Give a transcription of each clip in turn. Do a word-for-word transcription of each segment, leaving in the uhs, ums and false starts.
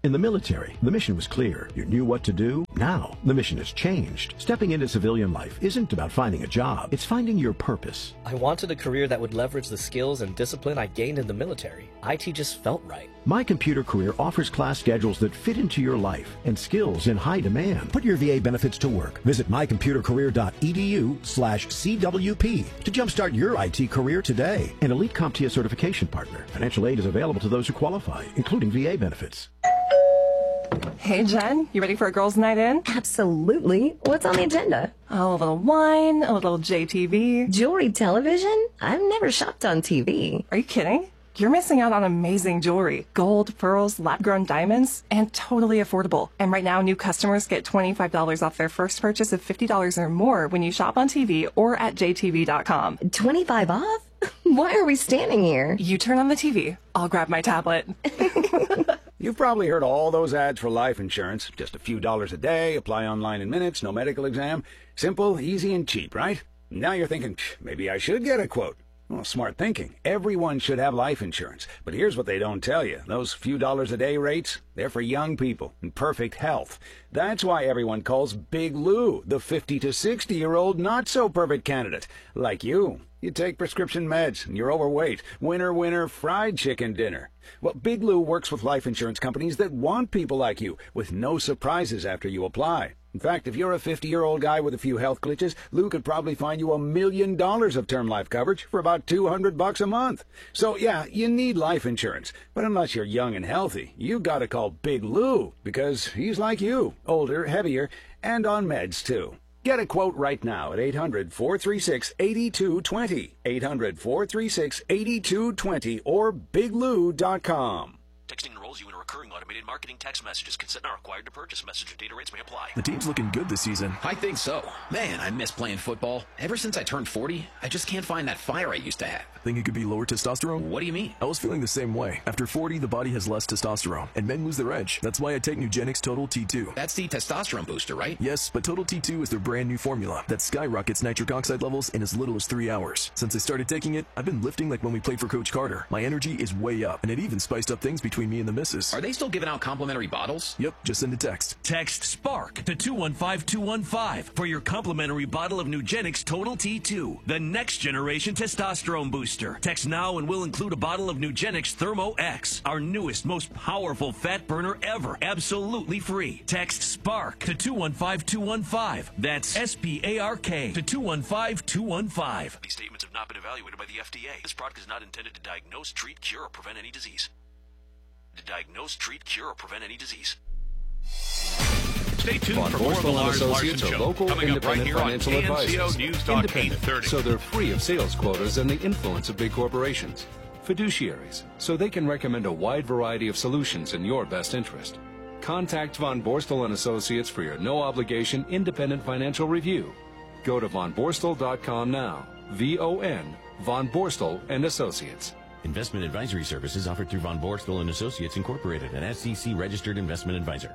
In the military, the mission was clear. You knew what to do. Now, the mission has changed. Stepping into civilian life isn't about finding a job. It's finding your purpose. I wanted a career that would leverage the skills and discipline I gained in the military. I T just felt right. My Computer Career offers class schedules that fit into your life and skills in high demand. Put your V A benefits to work. Visit my computer career dot e d u slash C W P to jumpstart your I T career today. An Elite CompTIA certification partner. Financial aid is available to those who qualify, including V A benefits. Hey, Jen, you ready for a girls' night in? Absolutely. What's on the agenda? Oh, a little wine, a little J T V. Jewelry television? I've never shopped on T V. Are you kidding? You're missing out on amazing jewelry. Gold, pearls, lab-grown diamonds, and totally affordable. And right now, new customers get twenty-five dollars off their first purchase of fifty dollars or more when you shop on T V or at J T V dot com. twenty-five off? Why are we standing here? You turn on the T V. I'll grab my tablet. You've probably heard all those ads for life insurance. Just a few dollars a day, apply online in minutes, no medical exam. Simple, easy, and cheap, right? Now you're thinking, maybe I should get a quote. Well, smart thinking. Everyone should have life insurance. But here's what they don't tell you. Those few dollars a day rates, they're for young people in perfect health. That's why everyone calls Big Lou the fifty to sixty-year-old not-so-perfect candidate. Like you. You take prescription meds, and you're overweight. Winner, winner, fried chicken dinner. Well, Big Lou works with life insurance companies that want people like you, with no surprises after you apply. In fact, if you're a fifty-year-old guy with a few health glitches, Lou could probably find you a million dollars of term life coverage for about two hundred bucks a month. So, yeah, you need life insurance. But unless you're young and healthy, you gotta call Big Lou, because he's like you, older, heavier, and on meds, too. Get a quote right now at eight hundred, four three six, eight two two zero, eight hundred, four three six, eight two two zero, or big lou dot com. Texting enrolls you in a recurring automated marketing text messages. Consent not required to purchase. Message and data rates may apply. The team's looking good this season. I think so. Man, I miss playing football. Ever since I turned forty, I just can't find that fire I used to have. Think it could be lower testosterone? What do you mean? I was feeling the same way. After forty, the body has less testosterone, and men lose their edge. That's why I take Nugenix Total T two. That's the testosterone booster, right? Yes, but Total T two is their brand new formula that skyrockets nitric oxide levels in as little as three hours. Since I started taking it, I've been lifting like when we played for Coach Carter. My energy is way up, and it even spiced up things between me and the missus. Are they still giving out complimentary bottles? Yep, just send a text. Text SPARK to two one five two one five for your complimentary bottle of Nugenix Total T two, the next generation testosterone booster. Text now and we'll include a bottle of Nugenix Thermo X, our newest, most powerful fat burner ever, absolutely free. Text SPARK to two one five two one five. That's S P A R K to two one five two one five. These statements have not been evaluated by the F D A. This product is not intended to diagnose, treat, cure, or prevent any disease. To diagnose, treat, cure, or prevent any disease. Stay tuned Von for more of the Borstel and Lars Associates Larson are Show. local, Coming up right independent here on financial K N C O advisors. News Talk eight Independent, thirty. so they're free of sales quotas and the influence of big corporations. Fiduciaries, so they can recommend a wide variety of solutions in your best interest. Contact Von Borstel and Associates for your no-obligation independent financial review. Go to von borstel dot com now. V O N, Von Borstel and Associates. Investment advisory services offered through Von Borstel and Associates Incorporated, an S E C registered investment advisor.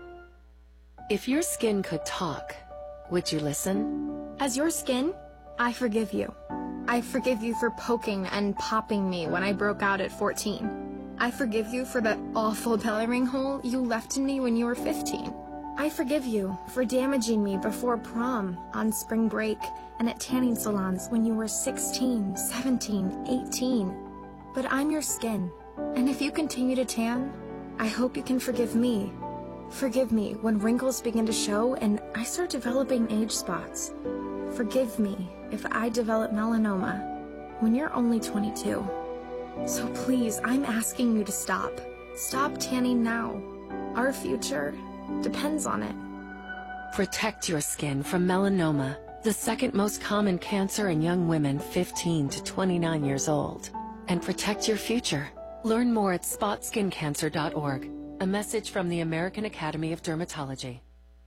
If your skin could talk, would you listen? As your skin, I forgive you. I forgive you for poking and popping me when I broke out at fourteen. I forgive you for that awful belly ring hole you left in me when you were fifteen. I forgive you for damaging me before prom, on spring break, and at tanning salons when you were sixteen, seventeen, eighteen. But I'm your skin, and if you continue to tan, I hope you can forgive me. Forgive me when wrinkles begin to show and I start developing age spots. Forgive me if I develop melanoma when you're only twenty-two. So please, I'm asking you to stop. Stop tanning now. Our future depends on it. Protect your skin from melanoma, the second most common cancer in young women fifteen to twenty-nine years old. And protect your future. Learn more at spot skin cancer dot org. A message from the American Academy of Dermatology.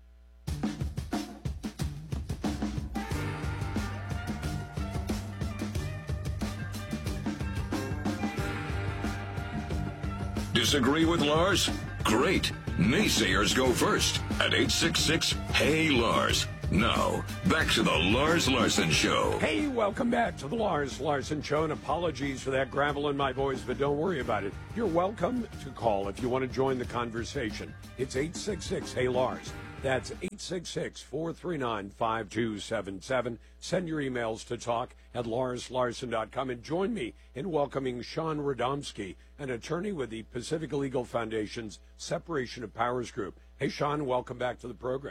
Disagree with Lars? Great. Naysayers go first at eight six six, H E Y, Lars. Now, back to the Lars Larson Show. Hey, welcome back to the Lars Larson Show, and apologies for that gravel in my voice, but don't worry about it. You're welcome to call if you want to join the conversation. It's eight six six, hey Lars. That's eight six six, four three nine, five two seven seven. Send your emails to talk at lars larson dot com and join me in welcoming Sean Radomski, an attorney with the Pacific Legal Foundation's Separation of Powers Group. Hey, Sean, welcome back to the program.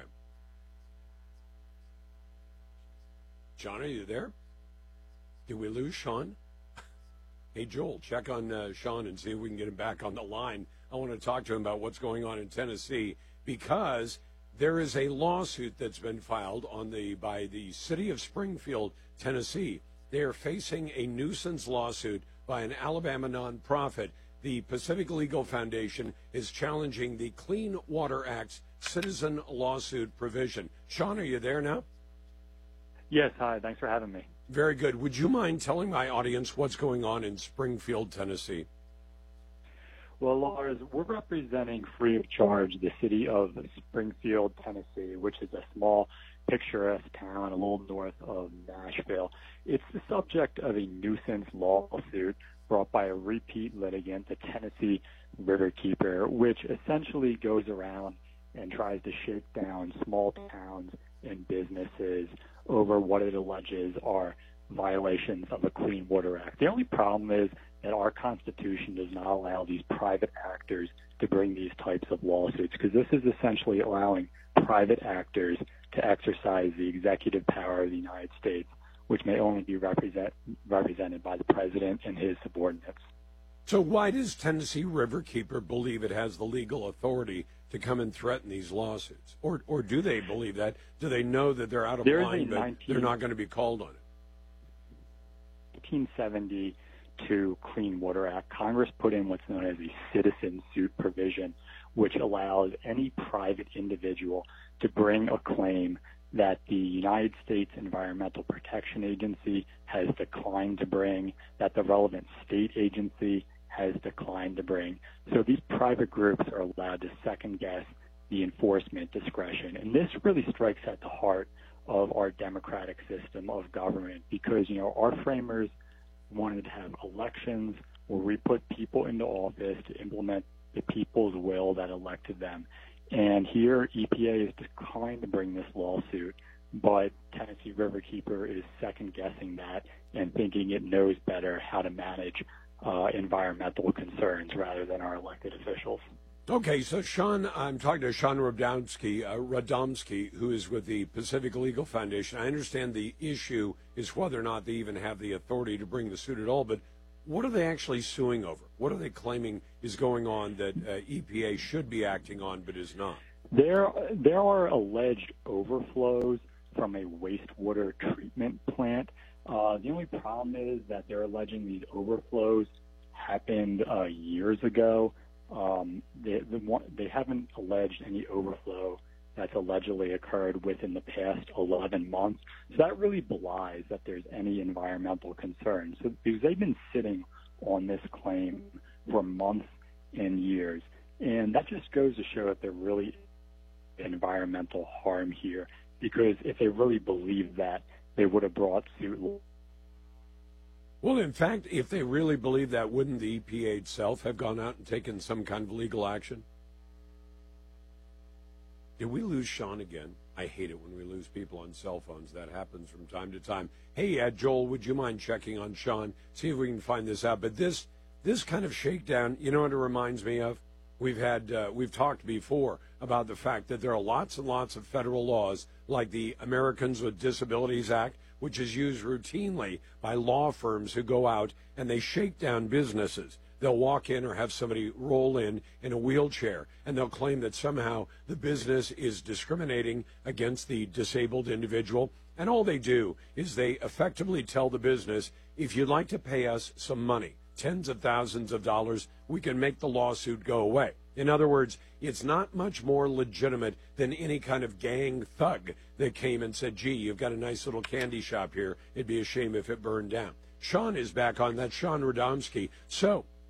Sean, are you there? Did we lose Sean? Hey, Joel, check on uh, Sean and see if we can get him back on the line. I want to talk to him about what's going on in Tennessee, because there is a lawsuit that's been filed on the by the city of Springfield, Tennessee. They are facing a nuisance lawsuit by an Alabama nonprofit. The Pacific Legal Foundation is challenging the Clean Water Act's citizen lawsuit provision. Sean, are you there now? Yes, hi. Thanks for having me. Very good. Would you mind telling my audience what's going on in Springfield, Tennessee? Well, Lars, we're representing free of charge the city of Springfield, Tennessee, which is a small, picturesque town a little north of Nashville. It's the subject of a nuisance lawsuit brought by a repeat litigant, the Tennessee Riverkeeper, which essentially goes around and tries to shake down small towns and businesses over what it alleges are violations of the Clean Water Act. The only problem is that our Constitution does not allow these private actors to bring these types of lawsuits, because this is essentially allowing private actors to exercise the executive power of the United States, which may only be represent, represented by the president and his subordinates. So why does Tennessee Riverkeeper believe it has the legal authority to come and threaten these lawsuits? Or or do they believe that? Do they know that they're out of There line, but nineteen they're not going to be called on it? nineteen seventy-two Clean Water Act, Congress put in what's known as a citizen suit provision, which allows any private individual to bring a claim that the United States Environmental Protection Agency has declined to bring, that the relevant state agency has declined to bring. So these private groups are allowed to second-guess the enforcement discretion. And this really strikes at the heart of our democratic system of government, because, you know, our framers wanted to have elections where we put people into office to implement the people's will that elected them. And here, E P A has declined to bring this lawsuit, but Tennessee Riverkeeper is second-guessing that and thinking it knows better how to manage uh, environmental concerns rather than our elected officials. Okay, so Sean, I'm talking to Sean Radomski, uh, Radomski, who is with the Pacific Legal Foundation. I understand the issue is whether or not they even have the authority to bring the suit at all, but what are they actually suing over? What are they claiming is going on that uh, E P A should be acting on but is not? There, there are alleged overflows from a wastewater treatment plant. Uh, the only problem is that they're alleging these overflows happened uh, years ago. Um, they, the, they haven't alleged any overflow that's allegedly occurred within the past eleven months. So that really belies that there's any environmental concern. So because they've been sitting on this claim for months and years, and that just goes to show that there really is environmental harm here, because if they really believed that, they would have brought suit. Well, in fact, if they really believe that, wouldn't the E P A itself have gone out and taken some kind of legal action? Did we lose Sean again? I hate it when we lose people on cell phones. That happens from time to time. Hey, uh, Joel, would you mind checking on Sean? See if we can find this out. But this this kind of shakedown, you know what it reminds me of? We've had uh, we've talked before about the fact that there are lots and lots of federal laws, like the Americans with Disabilities Act, which is used routinely by law firms who go out and they shake down businesses. They'll walk in or have somebody roll in in a wheelchair, and they'll claim that somehow the business is discriminating against the disabled individual. And all they do is they effectively tell the business, if you'd like to pay us some money, tens of thousands of dollars, we can make the lawsuit go away. In other words, it's not much more legitimate than any kind of gang thug that came and said, gee, you've got a nice little candy shop here. It'd be a shame if it burned down. Sean is back on. That's Sean Radomski. So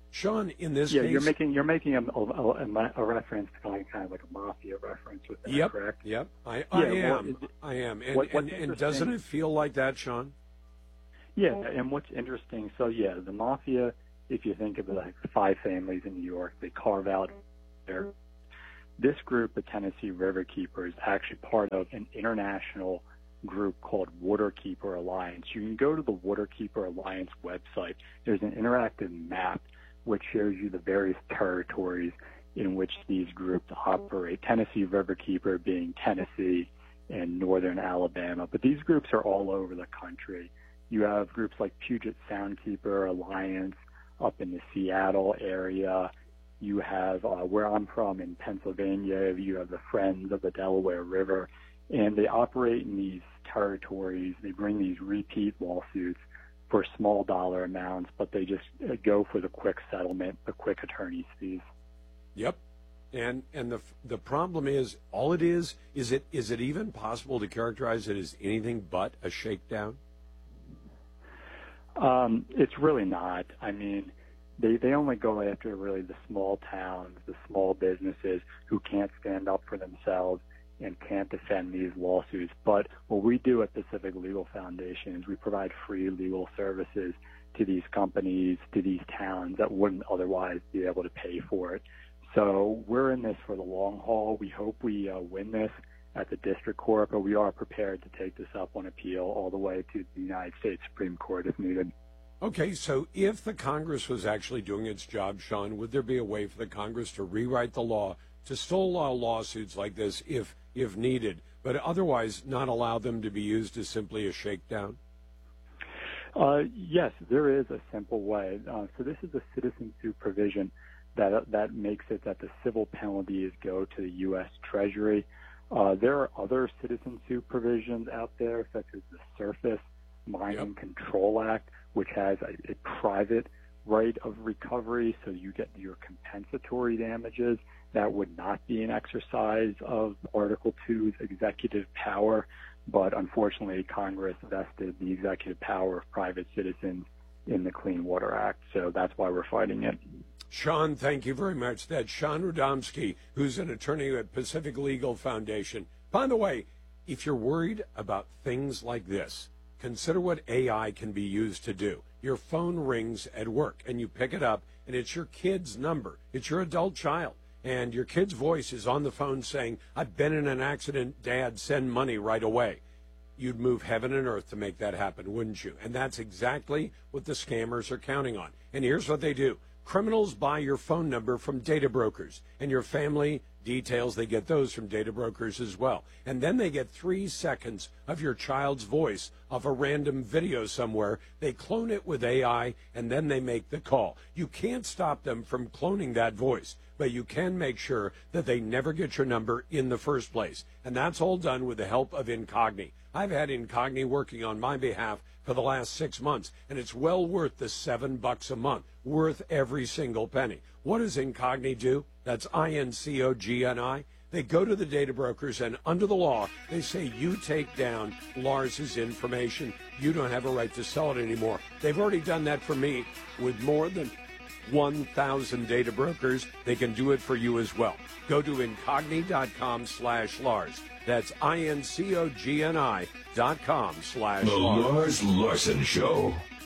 Sean, in this yeah, case, you're making you're making a, a, a, a reference to kind of, kind of like a mafia reference with that, yep, correct? Yep, I, I yeah, am, well, I am, and, what, and, and doesn't it feel like that, Sean? Yeah, and what's interesting, so yeah, the mafia, if you think of it like five families in New York, they carve out their, this group, the Tennessee Riverkeeper, is actually part of an international group called Waterkeeper Alliance. You can go to the Waterkeeper Alliance website. There's an interactive map which shows you the various territories in which these groups operate, Tennessee Riverkeeper being Tennessee and northern Alabama. But these groups are all over the country. You have groups like Puget Soundkeeper Alliance up in the Seattle area. You have, uh, where I'm from in Pennsylvania, you have the Friends of the Delaware River. And they operate in these territories. They bring these repeat lawsuits for small dollar amounts, but they just uh, go for the quick settlement, the quick attorney's fees. Yep. And and the the problem is, all it is, is it is it even possible to characterize it as anything but a shakedown? Um, it's really not. I mean, they, they only go after really the small towns, the small businesses who can't stand up for themselves and can't defend these lawsuits. But what we do at Pacific Legal Foundation is we provide free legal services to these companies, to these towns that wouldn't otherwise be able to pay for it. So we're in this for the long haul. We hope we uh, win this at the district court, but we are prepared to take this up on appeal all the way to the United States Supreme Court if needed. Okay, so if the Congress was actually doing its job, Sean, would there be a way for the Congress to rewrite the law to still allow lawsuits like this if if needed, but otherwise not allow them to be used as simply a shakedown? Uh, yes, there is a simple way. Uh, so this is a citizen suit provision that that makes it that the civil penalties go to the U S Treasury. Uh, there are other citizen suit provisions out there, such as the Surface Mining yep. Control Act, which has a, a private right of recovery, so you get your compensatory damages. That would not be an exercise of Article two's executive power, but unfortunately Congress vested the executive power of private citizens in the Clean Water Act, so that's why we're fighting it. Sean, thank you very much. That's Sean Radomski, who's an attorney at Pacific Legal Foundation. By the way, if you're worried about things like this, consider what A I can be used to do. Your phone rings at work, and you pick it up, and it's your kid's number. It's your adult child. And your kid's voice is on the phone saying, I've been in an accident, Dad, send money right away. You'd move heaven and earth to make that happen, wouldn't you? And that's exactly what the scammers are counting on. And here's what they do. Criminals buy your phone number from data brokers, and your family details, they get those from data brokers as well. And then they get three seconds of your child's voice off a random video somewhere. They clone it with A I, and then they make the call. You can't stop them from cloning that voice, but you can make sure that they never get your number in the first place. And that's all done with the help of Incogni. I've had Incogni working on my behalf for the last six months, and it's well worth the seven bucks a month, worth every single penny. What does Incogni do? That's I N C O G N I. They go to the data brokers, and under the law, they say, you take down Lars's information. You don't have a right to sell it anymore. They've already done that for me with more than one thousand data brokers. They can do it for you as well. Go to Incogni.com slash Lars. That's I N C O G N I dot com slash The Lars. Lars Larson Show.